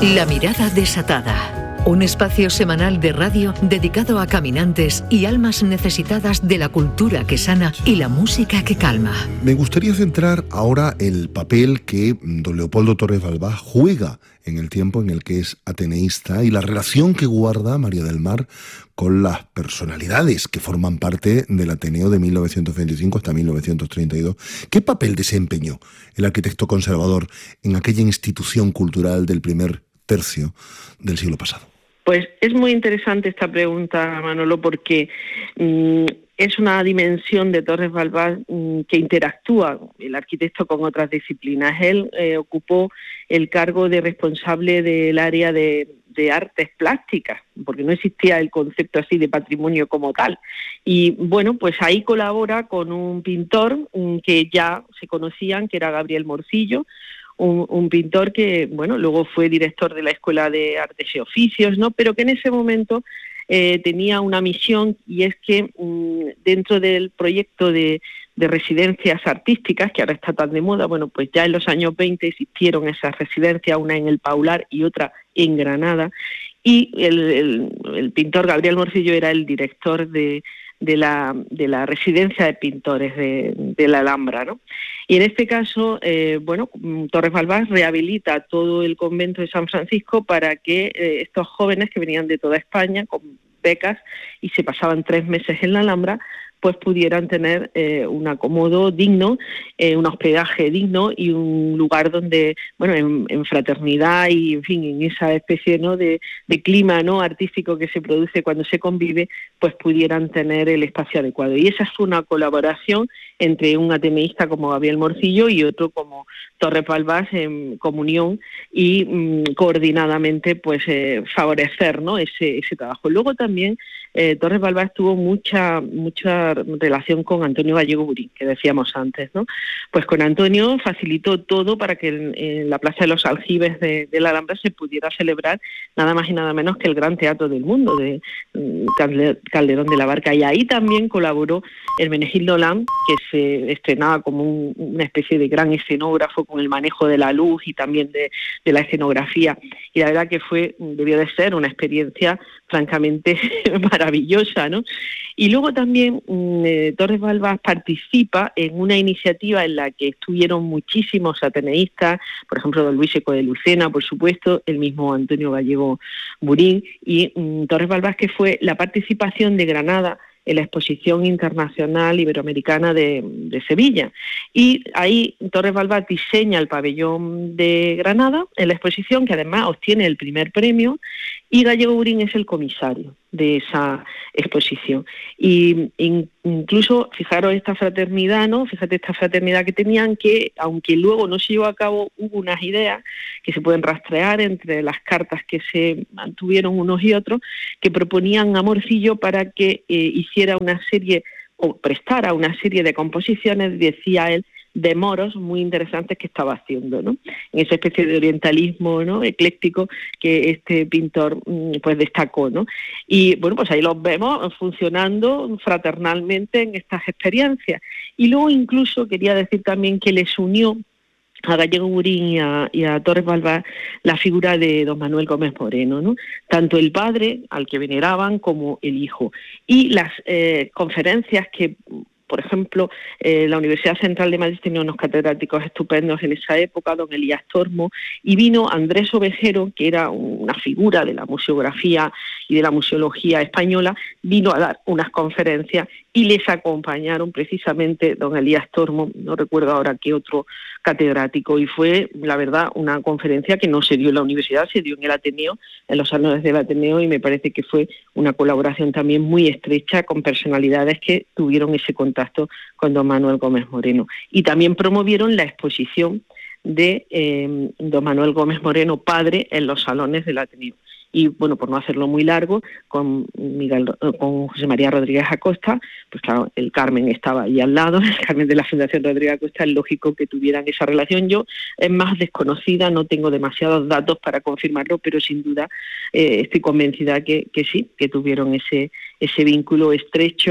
La mirada desatada. Un espacio semanal de radio dedicado a caminantes y almas necesitadas de la cultura que sana y la música que calma. Me gustaría centrar ahora el papel que don Leopoldo Torres Balbás juega en el tiempo en el que es ateneísta y la relación que guarda María del Mar con las personalidades que forman parte del Ateneo de 1925 hasta 1932. ¿Qué papel desempeñó el arquitecto conservador en aquella institución cultural del primer tercio del siglo pasado? Pues es muy interesante esta pregunta, Manolo, porque es una dimensión de Torres Balbás que interactúa el arquitecto con otras disciplinas. Él ocupó el cargo de responsable del área de artes plásticas, porque no existía el concepto así de patrimonio como tal. Y bueno, pues ahí colabora con un pintor que ya se conocían, que era Gabriel Morcillo, un pintor que, bueno, luego fue director de la Escuela de Artes y Oficios, ¿no? Pero que en ese momento tenía una misión, y es que dentro del proyecto de residencias artísticas, que ahora está tan de moda, bueno, pues ya en los años 20 existieron esas residencias, una en el Paular y otra en Granada, y el pintor Gabriel Morcillo era el director de la residencia de pintores de la Alhambra, ¿no? Y en este caso, Torres Balbás rehabilita todo el convento de San Francisco para que estos jóvenes que venían de toda España con becas y se pasaban 3 meses en la Alhambra, pues pudieran tener un acomodo digno, un hospedaje digno y un lugar donde, bueno, en fraternidad y, en fin, en esa especie, ¿no?, de clima, ¿no?, artístico que se produce cuando se convive, pues pudieran tener el espacio adecuado. Y esa fue una colaboración entre un ateneísta como Gabriel Morcillo y otro como Torres Balbás en comunión y coordinadamente, pues, favorecer, ¿no?, ese trabajo. Luego también Torres Balbás tuvo mucha relación con Antonio Gallego Burín, que decíamos antes, ¿no? Pues con Antonio facilitó todo para que en la Plaza de los Aljibes de la Alhambra se pudiera celebrar nada más y nada menos que el gran teatro del mundo, de Calderón de la Barca. Y ahí también colaboró Hermenegildo Lam, que se estrenaba como una especie de gran escenógrafo con el manejo de la luz y también de la escenografía. Y la verdad que debió de ser una experiencia francamente maravillosa, ¿no? Y luego también Torres Balbás participa en una iniciativa en la que estuvieron muchísimos ateneístas, por ejemplo, don Luis Eco de Lucena, por supuesto, el mismo Antonio Gallego Burín, y Torres Balbás, que fue la participación de Granada en la Exposición Internacional Iberoamericana de Sevilla. Y ahí Torres Balbás diseña el pabellón de Granada en la exposición, que además obtiene el primer premio, y Gallego Burín es el comisario de esa exposición. Y incluso, fijaros esta fraternidad, ¿no? Fíjate esta fraternidad que tenían, que aunque luego no se llevó a cabo, hubo unas ideas que se pueden rastrear entre las cartas que se mantuvieron unos y otros, que proponían a Morcillo para que hiciera una serie, o prestara una serie de composiciones, decía él, de moros muy interesantes que estaba haciendo, ¿no? En esa especie de orientalismo, ¿no?, ecléctico que este pintor pues destacó, ¿no? Y bueno, pues ahí los vemos funcionando fraternalmente en estas experiencias. Y luego incluso quería decir también que les unió a Gallego Burín y a Torres Balbás la figura de don Manuel Gómez Moreno, ¿no? Tanto el padre, al que veneraban, como el hijo. Y las conferencias que, por ejemplo, la Universidad Central de Madrid tenía unos catedráticos estupendos en esa época, don Elías Tormo, y vino Andrés Ovejero, que era una figura de la museografía y de la museología española, vino a dar unas conferencias y les acompañaron precisamente don Elías Tormo, no recuerdo ahora qué otro catedrático, y fue, la verdad, una conferencia que no se dio en la universidad, se dio en el Ateneo, en los salones del Ateneo, y me parece que fue una colaboración también muy estrecha con personalidades que tuvieron ese contacto con don Manuel Gómez Moreno. Y también promovieron la exposición de don Manuel Gómez Moreno, padre, en los salones del Ateneo. Y bueno, por no hacerlo muy largo, con José María Rodríguez Acosta, pues claro, el Carmen estaba ahí al lado, el Carmen de la Fundación Rodríguez Acosta, es lógico que tuvieran esa relación. Yo es más desconocida, no tengo demasiados datos para confirmarlo, pero sin duda estoy convencida que sí, que tuvieron ese vínculo estrecho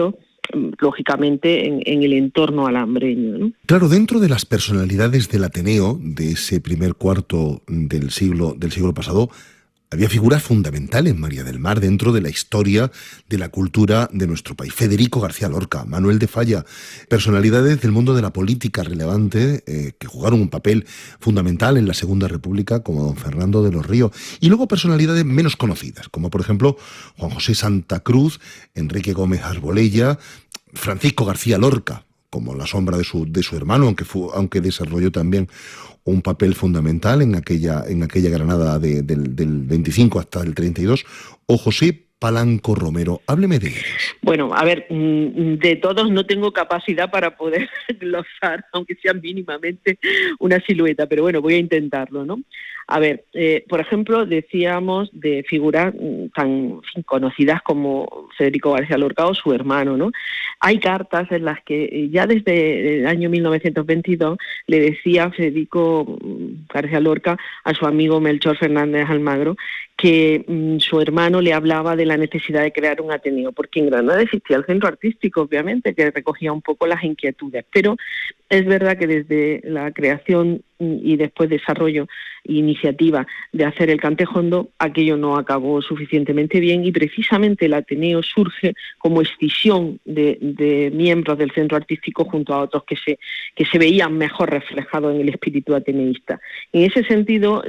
lógicamente en el entorno alhambreño, ¿no? Claro, dentro de las personalidades del Ateneo, de ese primer cuarto del siglo pasado, había figuras fundamentales, María del Mar, dentro de la historia de la cultura de nuestro país. Federico García Lorca, Manuel de Falla, personalidades del mundo de la política relevante que jugaron un papel fundamental en la Segunda República, como don Fernando de los Ríos. Y luego personalidades menos conocidas, como por ejemplo Juan José Santa Cruz, Enrique Gómez Arbolella, Francisco García Lorca, como la sombra de su hermano, aunque desarrolló también un papel fundamental en aquella Granada del 25 hasta el 32, o José Palanco Romero. Hábleme de ellos. Bueno, a ver, de todos no tengo capacidad para poder glosar, aunque sea mínimamente, una silueta, pero bueno, voy a intentarlo, ¿no? A ver, por ejemplo, decíamos de figuras tan conocidas como Federico García Lorca o su hermano, ¿no? Hay cartas en las que ya desde el año 1922 le decía Federico García Lorca a su amigo Melchor Fernández Almagro que su hermano le hablaba de la necesidad de crear un Ateneo, porque en Granada existía el centro artístico, obviamente, que recogía un poco las inquietudes, pero es verdad que desde la creación y después desarrollo e iniciativa de hacer el Cantejondo, aquello no acabó suficientemente bien y precisamente el Ateneo surge como escisión de miembros del centro artístico junto a otros que se veían mejor reflejados en el espíritu ateneísta. En ese sentido,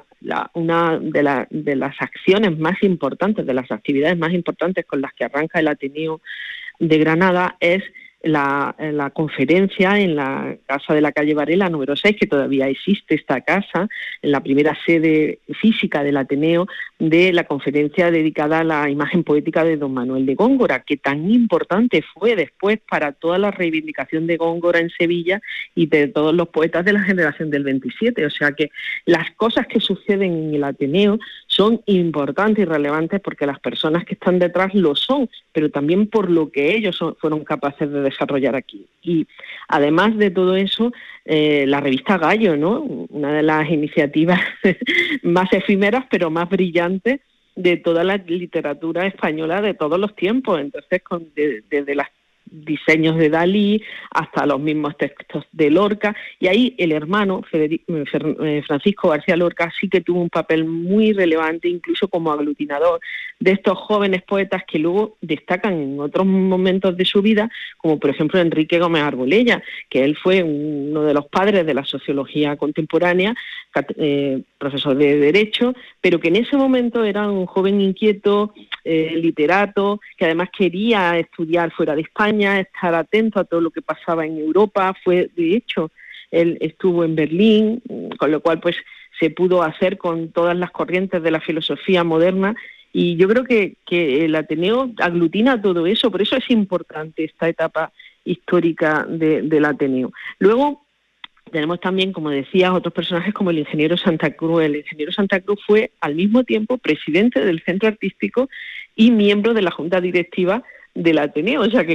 una de las acciones más importantes, de las actividades más importantes con las que arranca el Ateneo de Granada es la conferencia en la casa de la calle Varela número 6, que todavía existe esta casa, en la primera sede física del Ateneo, de la conferencia dedicada a la imagen poética de don Manuel de Góngora, que tan importante fue después para toda la reivindicación de Góngora en Sevilla y de todos los poetas de la generación del 27. O sea que las cosas que suceden en el Ateneo son importantes y relevantes porque las personas que están detrás lo son, pero también por lo que ellos fueron capaces de desarrollar aquí. Y además de todo eso, la revista Gallo, ¿no? Una de las iniciativas más efímeras pero más brillantes de toda la literatura española de todos los tiempos. Entonces, desde las diseños de Dalí hasta los mismos textos de Lorca, y ahí el hermano Francisco García Lorca sí que tuvo un papel muy relevante, incluso como aglutinador de estos jóvenes poetas que luego destacan en otros momentos de su vida, como por ejemplo Enrique Gómez Arbolella, que él fue uno de los padres de la sociología contemporánea, profesor de Derecho, pero que en ese momento era un joven inquieto, literato, que además quería estudiar fuera de España, estar atento a todo lo que pasaba en Europa. De hecho, él estuvo en Berlín, con lo cual pues se pudo hacer con todas las corrientes de la filosofía moderna, y yo creo que el Ateneo aglutina todo eso, por eso es importante esta etapa histórica del Ateneo. Luego tenemos también, como decía, otros personajes como el ingeniero Santa Cruz. El ingeniero Santa Cruz fue al mismo tiempo presidente del Centro Artístico y miembro de la Junta Directiva del Ateneo, o sea que